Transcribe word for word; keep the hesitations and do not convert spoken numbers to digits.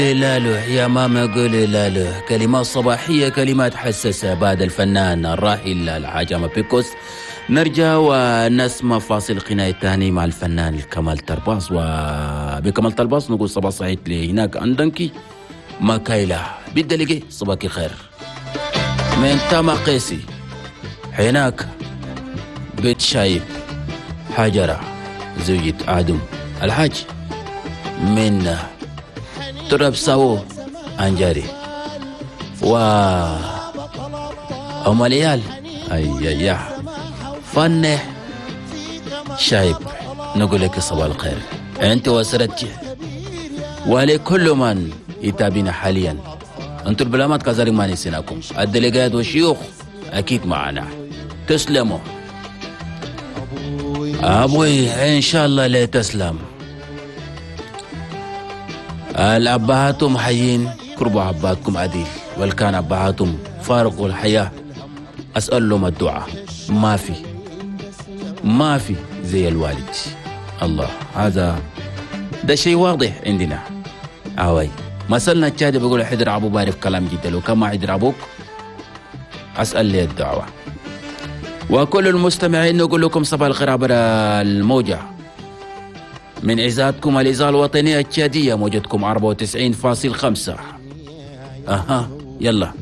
لاله يا ماما قولي لاله، كلمات صباحية كلمات حساسة بعد الفنان الراحل الحاج أما بيكوس. نرجع ونسمع فاصل قناة تاني مع الفنان كمال طرباس، وبكمال طرباس نقول صباح سعيد لهناك عندنكي ماكايلا بالدلقي صباك الخير من تاما قيسي هناك بيت شايب حجرة زوجة آدم الحاج من تراب ساو أنجاري و أم ليال أي يا فن شايب نقول لك صباح الخير أنت وسرتك ولكل من يتابعنا حاليا. أنتم البلامات كذلك ما نسيناكم، الدلقات والشيوخ أكيد معنا. تسلموا أبوي إن شاء الله لا تسلم. الأبهاتم حيين قربوا عباتكم عديل، والكان أبهاتم فارقوا الحياة أسأل لهم الدعاء. ما في ما في زي الوالد. الله هذا ده شيء واضح عندنا. أوي مثلنا الشادي بيقول حدر أبو بعرف كلام جدا، لو كان ما حدر أبوك أسأل لي الدعوة. وكل المستمعين نقول لكم صباح الخير عبر الموجة من إذاعتكم الإذاعة الوطنية التشادية، موجتكم أربعة وتسعين فاصلة خمسة. أها يلا